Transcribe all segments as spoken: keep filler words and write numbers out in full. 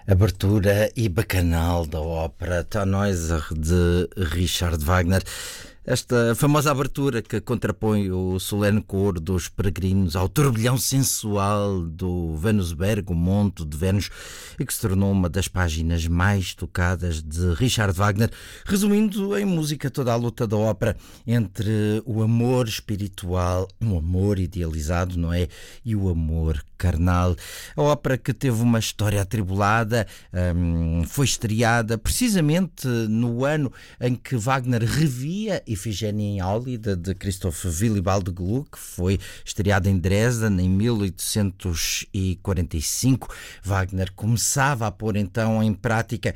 Abertura e bacanal da ópera Tannhäuser de Richard Wagner. Esta famosa abertura que contrapõe o solene coro dos peregrinos ao turbilhão sensual do Venusberg, o Monte de Vênus, e que se tornou uma das páginas mais tocadas de Richard Wagner, resumindo em música toda a luta da ópera entre o amor espiritual, um amor idealizado, não é? E o amor carnal. A ópera que teve uma história atribulada, hum, foi estreada precisamente no ano em que Wagner revia Ifigênia em Aulida, de Christoph Willibald Gluck, que foi estreada em Dresden em mil oitocentos e quarenta e cinco. Wagner começava a pôr então em prática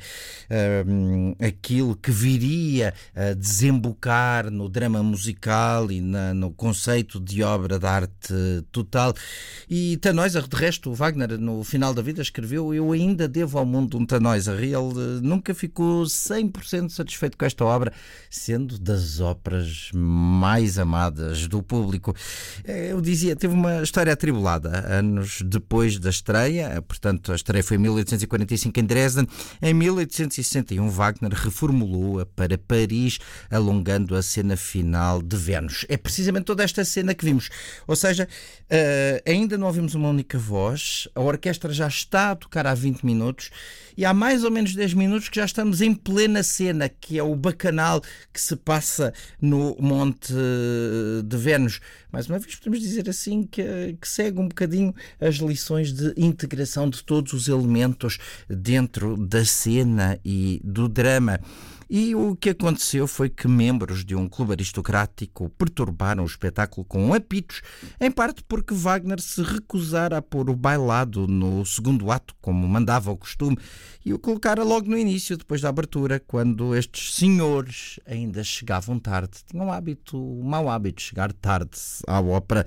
hum, aquilo que viria a desembocar no drama musical e na, no conceito de obra de arte total. E Tannhäuser, de resto, Wagner, no final da vida, escreveu: eu ainda devo ao mundo um Tannhäuser. Ele nunca ficou cem por cento satisfeito com esta obra, sendo das óperas mais amadas do público. Eu dizia, teve uma história atribulada. Anos depois da estreia, portanto, a estreia foi em mil oitocentos e quarenta e cinco em Dresden, em mil oitocentos e sessenta e um Wagner reformulou-a para Paris, alongando a cena final de Vênus. É precisamente toda esta cena que vimos. Ou seja, uh, ainda não ouvimos uma única voz, a orquestra já está a tocar há vinte minutos e há mais ou menos dez minutos que já estamos em plena cena, que é o bacanal que se passa no Monte de Vênus. Mais uma vez podemos dizer assim que, que segue um bocadinho as lições de integração de todos os elementos dentro da cena e do drama. E o que aconteceu foi que membros de um clube aristocrático perturbaram o espetáculo com apitos, em parte porque Wagner se recusara a pôr o bailado no segundo ato, como mandava o costume, e o colocara logo no início, depois da abertura, quando estes senhores ainda chegavam tarde. Tinham um hábito, um mau hábito de chegar tarde à ópera.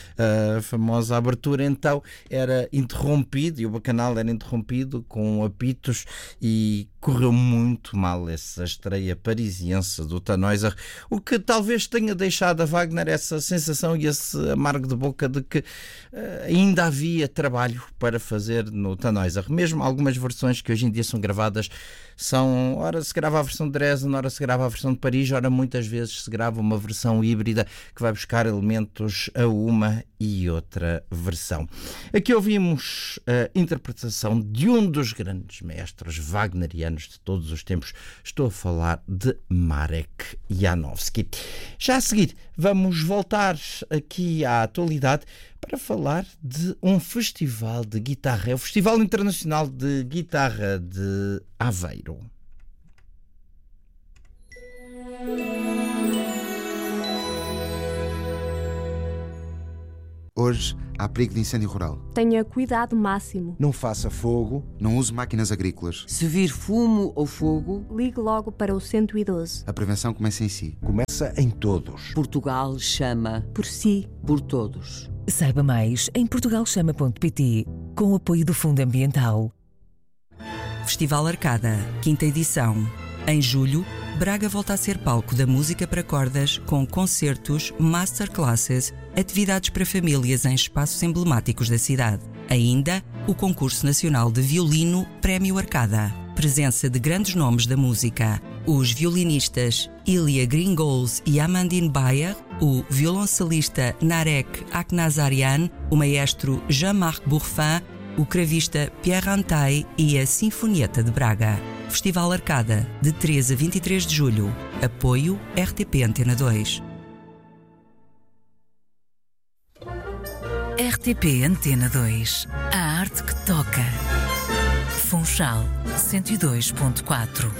A famosa abertura, então, era interrompida, e o bacanal era interrompido com apitos, e correu muito mal essa estreia parisiense do Tannhäuser, o que talvez tenha deixado a Wagner essa sensação e esse amargo de boca de que uh, ainda havia trabalho para fazer no Tannhäuser. Mesmo algumas versões que hoje em dia são gravadas são, ora se grava a versão de Dresden, ora se grava a versão de Paris, ora muitas vezes se grava uma versão híbrida que vai buscar elementos a uma e outra versão. Aqui ouvimos a interpretação de um dos grandes mestres wagnerianos de todos os tempos. Estou a falar de Marek Janowski. Já a seguir vamos voltar aqui à atualidade para falar de um festival de guitarra. É o Festival Internacional de Guitarra de Aveiro. Hoje há perigo de incêndio rural. Tenha cuidado máximo. Não faça fogo. Não use máquinas agrícolas. Se vir fumo ou fogo, ligue logo para o cento e doze. A prevenção começa em si. Começa em todos. Portugal chama por si, por todos. Saiba mais em portugal chama ponto pt, com o apoio do Fundo Ambiental. Festival Arcada, quinta edição. Em julho, Braga volta a ser palco da música para cordas, com concertos, masterclasses, atividades para famílias em espaços emblemáticos da cidade. Ainda, o Concurso Nacional de Violino Prémio Arcada. Presença de grandes nomes da música. Os violinistas Ilya Gringols e Amandine Bayer, o violoncelista Narek Aknazarian, o maestro Jean-Marc Bourfin, o cravista Pierre Antaille e a Sinfonieta de Braga. Festival Arcada, de treze a vinte e três de julho. Apoio R T P Antena dois. R T P Antena dois. A arte que toca. Funchal cento e dois ponto quatro.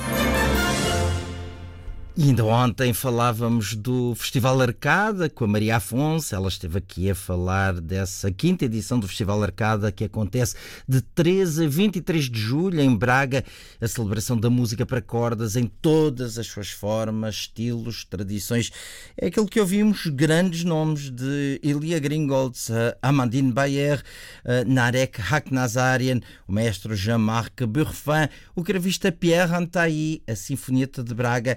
E ainda ontem falávamos do Festival Arcada com a Maria Afonso. Ela esteve aqui a falar dessa quinta edição do Festival Arcada, que acontece de treze a vinte e três de julho em Braga, a celebração da música para cordas em todas as suas formas, estilos, tradições. É aquilo que ouvimos, grandes nomes de Ilya Gringolds, Amandine Bayer, Narek Aknazarian, o maestro Jean-Marc Bourfin, o cravista Pierre Antaille, a Sinfonieta de Braga.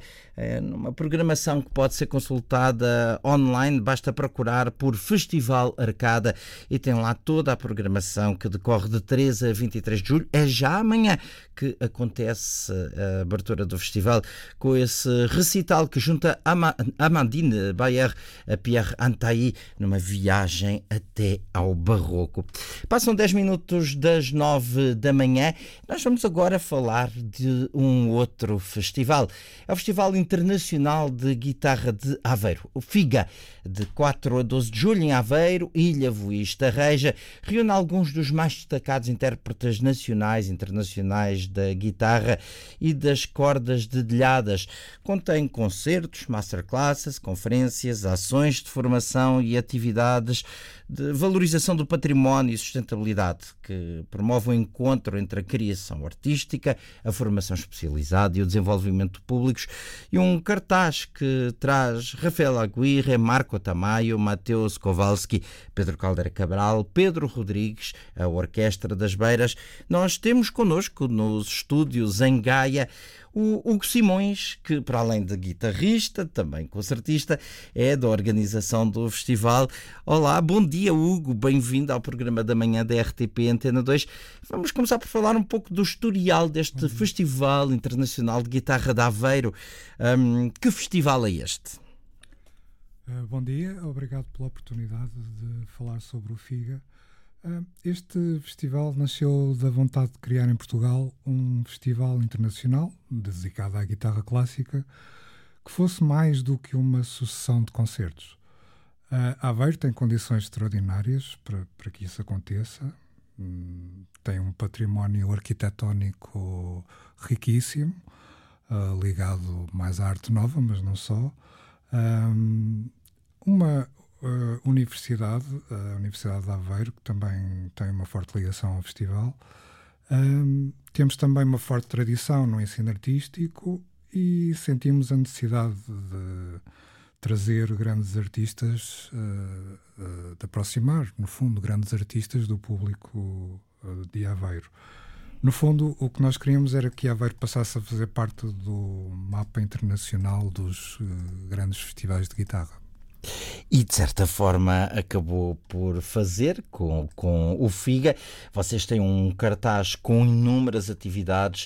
É uma programação que pode ser consultada online, basta procurar por Festival Arcada e tem lá toda a programação que decorre de treze a vinte e três de julho. É já amanhã que acontece a abertura do festival com esse recital que junta Amandine Bayer a Pierre Antaï numa viagem até ao Barroco. Passam dez minutos das nove da manhã. Nós vamos agora falar de um outro festival. É o Festival Internacional de Guitarra de Aveiro, o FIGA, de quatro a doze de julho em Aveiro, Ilha Voista Reja, reúne alguns dos mais destacados intérpretes nacionais e internacionais da guitarra e das cordas dedilhadas. Contém concertos, masterclasses, conferências, ações de formação e atividades de valorização do património e sustentabilidade, que promove o encontro entre a criação artística, a formação especializada e o desenvolvimento de públicos, e um cartaz que traz Rafael Aguirre, Marco Tamayo, Mateus Kowalski, Pedro Caldeira Cabral, Pedro Rodrigues, a Orquestra das Beiras. Nós temos connosco nos estúdios em Gaia o Hugo Simões, que para além de guitarrista, também concertista, é da organização do festival. Olá, bom dia Hugo, bem-vindo ao programa da manhã da R T P Antena dois. Vamos começar por falar um pouco do historial deste Festival Internacional de Guitarra de Aveiro. Um, que festival é este? Uh, bom dia, obrigado pela oportunidade de falar sobre o FIGA. Uh, este festival nasceu da vontade de criar em Portugal um festival internacional dedicado à guitarra clássica que fosse mais do que uma sucessão de concertos. Uh, Aveiro tem condições extraordinárias para, para que isso aconteça. Um, tem um património arquitetónico riquíssimo, uh, ligado mais à arte nova, mas não só. Um, uma uh, universidade, a Universidade de Aveiro, que também tem uma forte ligação ao festival. Um, temos também uma forte tradição no ensino artístico e sentimos a necessidade de trazer grandes artistas, uh, uh, de aproximar, no fundo, grandes artistas do público uh, de Aveiro. No fundo, o que nós queríamos era que Aveiro passasse a fazer parte do mapa internacional dos uh, grandes festivais de guitarra. E, de certa forma, acabou por fazer com, com o FIGA. Vocês têm um cartaz com inúmeras atividades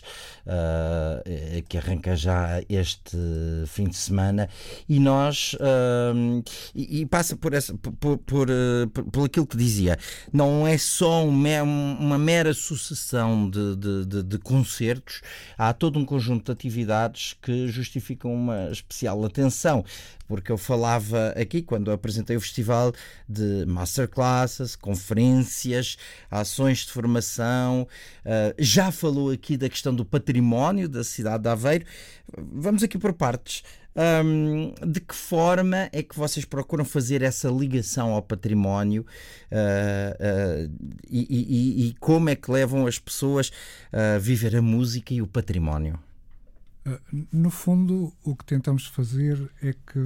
uh, que arranca já este fim de semana e nós uh, e, e passa por, essa, por, por, por, por aquilo que dizia. Não é só uma, uma mera sucessão de, de, de, de concertos. Há todo um conjunto de atividades que justificam uma especial atenção, porque eu falava aqui, quando apresentei o festival, de masterclasses, conferências, ações de formação. Uh, já falou aqui da questão do património da cidade de Aveiro. Vamos aqui por partes. Um, de que forma é que vocês procuram fazer essa ligação ao património uh, uh, e, e, e como é que levam as pessoas a viver a música e o património? Uh, no fundo, o que tentamos fazer é que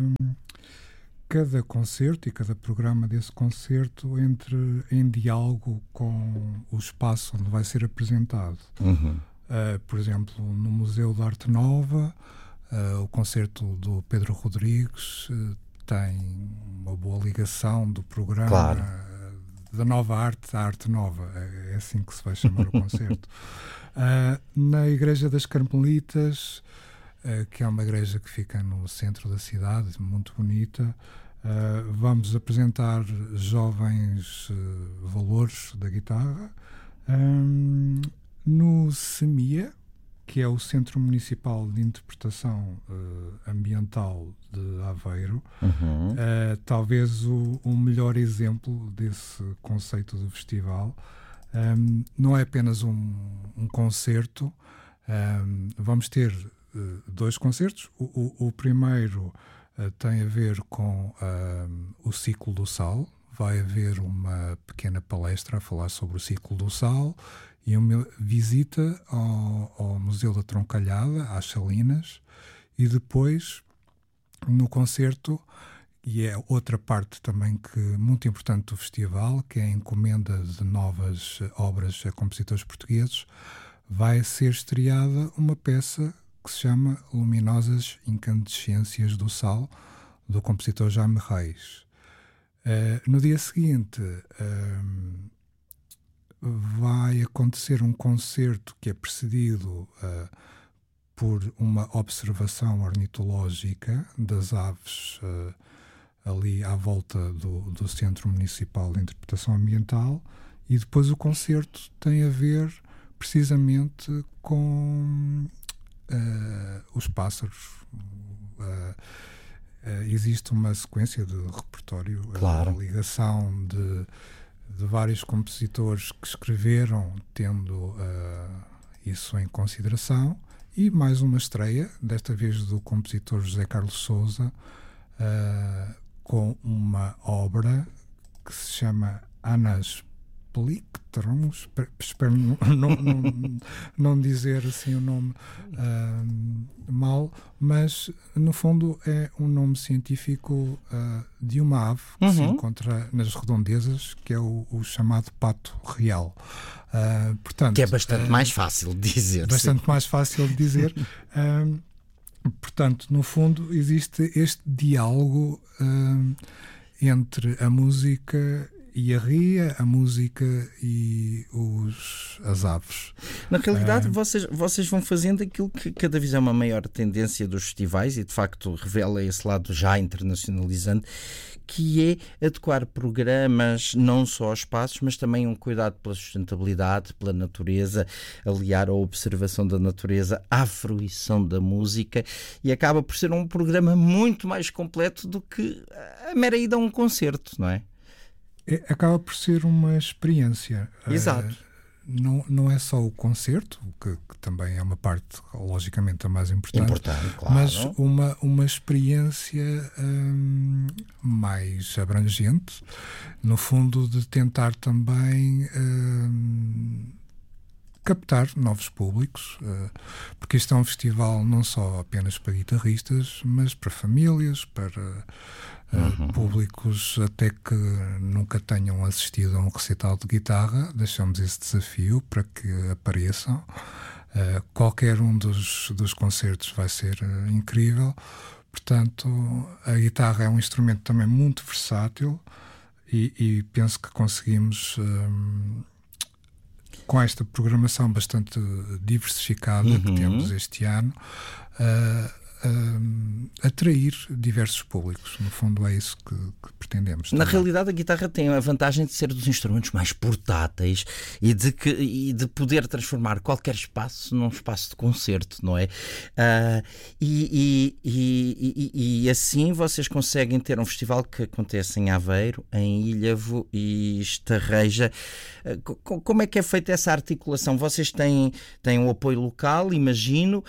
cada concerto e cada programa desse concerto entre em diálogo com o espaço onde vai ser apresentado. Uhum. Uh, por exemplo, no Museu de Arte Nova, uh, o concerto do Pedro Rodrigues uh, tem uma boa ligação do programa, claro, uh, da nova arte à arte nova. É assim que se vai chamar o concerto. Uh, na Igreja das Carmelitas, uh, que é uma igreja que fica no centro da cidade, muito bonita, uh, vamos apresentar jovens uh, valores da guitarra. Um, no CEMIA, que é o Centro Municipal de Interpretação uh, Ambiental de Aveiro, uhum. uh, talvez o, o melhor exemplo desse conceito do festival. Um, não é apenas um, um concerto, um, vamos ter uh, dois concertos. O, o, o primeiro uh, tem a ver com uh, o ciclo do sal. Vai haver uma pequena palestra a falar sobre o ciclo do sal e uma visita ao, ao Museu da Troncalhada, às Salinas, e depois, no concerto, e é outra parte também que muito importante do festival, que é a encomenda de novas obras a compositores portugueses, vai ser estreada uma peça que se chama Luminosas Incandescências do Sal, do compositor Jaime Reis. Uh, no dia seguinte uh, vai acontecer um concerto que é precedido uh, por uma observação ornitológica das aves uh, ali à volta do, do Centro Municipal de Interpretação Ambiental, e depois o concerto tem a ver precisamente com uh, os pássaros. Uh, uh, existe uma sequência de repertório, claro. A ligação de, de vários compositores que escreveram tendo uh, isso em consideração, e mais uma estreia, desta vez do compositor José Carlos Sousa, uh, com uma obra que se chama Anas Plictrons, espero não, não, não, não dizer assim o nome uh, mal, mas no fundo é um nome científico uh, de uma ave que uhum. se encontra nas redondezas, que é o, o chamado pato real. Uh, portanto, que é bastante uh, mais fácil de dizer. Bastante sim. mais fácil de dizer. uh, portanto, no fundo, existe este diálogo uh, entre a música e a ria, a música e os, as aves. Na realidade, uh, vocês, vocês vão fazendo aquilo que cada vez é uma maior tendência dos festivais, e de facto revela esse lado já internacionalizante, que é adequar programas não só aos espaços, mas também um cuidado pela sustentabilidade, pela natureza, aliar a observação da natureza à fruição da música, e acaba por ser um programa muito mais completo do que a mera ida a um concerto, não é? É, acaba por ser uma experiência. Exato. Uh, não, não é só o concerto, que, que também é uma parte, logicamente, a mais importante, importante claro. Mas uma, uma experiência um, mais abrangente, no fundo, de tentar também um, captar novos públicos, uh, porque isto é um festival não só apenas para guitarristas, mas para famílias, para Uh, uhum. públicos até que nunca tenham assistido a um recital de guitarra. Deixamos esse desafio para que apareçam. Uh, qualquer um dos, dos concertos vai ser uh, incrível. Portanto, a guitarra é um instrumento também muito versátil, e, e penso que conseguimos, um, com esta programação bastante diversificada uhum. que temos este ano, uh, Uh, atrair diversos públicos. No fundo é isso que, que pretendemos. Na também. realidade, a guitarra tem a vantagem de ser dos instrumentos mais portáteis e de, que, e de poder transformar qualquer espaço num espaço de concerto, não é? Uh, e, e, e, e, e assim vocês conseguem ter um festival que acontece em Aveiro, em Ilhavo e Estarreja. Uh, como é que é feita essa articulação? Vocês têm, têm o apoio local, imagino,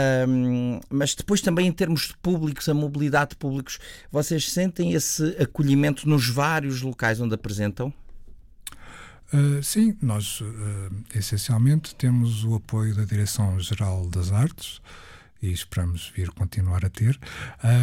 uh, mas depois também em termos de públicos, a mobilidade de públicos, vocês sentem esse acolhimento nos vários locais onde apresentam? Uh, sim, nós uh, essencialmente temos o apoio da Direção-Geral das Artes, e esperamos vir continuar a ter. Uh,